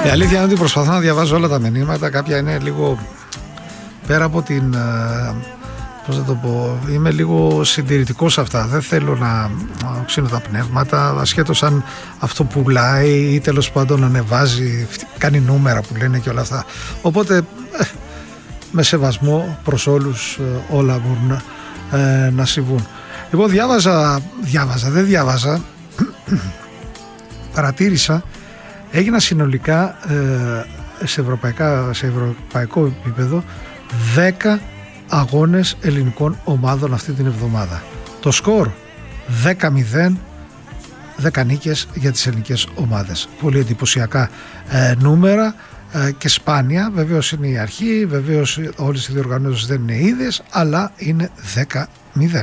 Η αλήθεια είναι ότι προσπαθώ να διαβάζω όλα τα μηνύματα. Κάποια είναι λίγο πέρα από την... πώς θα το πω, είμαι λίγο συντηρητικός σε αυτά. Δεν θέλω να ξύνω τα πνεύματα, ασχέτως αν αυτό πουλάει ή τέλος πάντων ανεβάζει, κάνει νούμερα που λένε και όλα αυτά. Οπότε με σεβασμό προς όλους, όλα μπορούν να συμβούν. Λοιπόν, διάβαζα, παρατήρησα, έγιναν συνολικά σε ευρωπαϊκό επίπεδο 10 αγώνες ελληνικών ομάδων αυτή την εβδομάδα. Το σκορ 10-0, 10 νίκες για τις ελληνικές ομάδες. Πολύ εντυπωσιακά νούμερα και σπάνια. Βεβαίως είναι η αρχή, βεβαίως όλες οι διοργανώσεις δεν είναι ίδιες, αλλά είναι 10-0.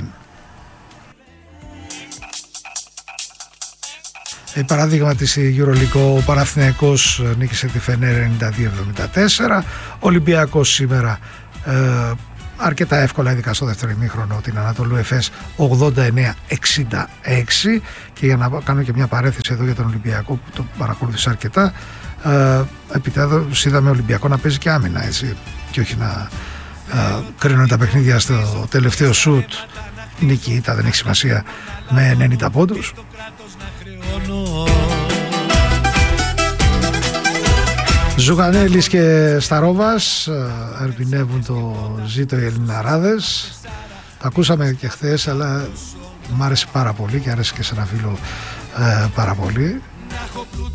Παράδειγμα της Euroleague, ο Παναθηναϊκός νίκησε τη Φενέρ 92-74, ο Ολυμπιακός σήμερα αρκετά εύκολα, ειδικά στο δεύτερο ημίχρονο, την Ανατολού Εφές 89-66. Και για να κάνω και μια παρέθεση εδώ για τον Ολυμπιακό που το παρακολούθησα αρκετά, επιτέλους είδαμε Ολυμπιακό να παίζει και άμυνα, έτσι, και όχι να κρίνουν τα παιχνίδια στο τελευταίο σουτ, νίκη ήττα, δεν έχει σημασία, με 90 πόντους. Ζουγανέλης και Σταρόβας ερμηνεύουν το ζήτο οι Ελληναράδες. Τα ακούσαμε και χθες, αλλά μου άρεσε πάρα πολύ και άρεσε και σε ένα φίλο πάρα πολύ.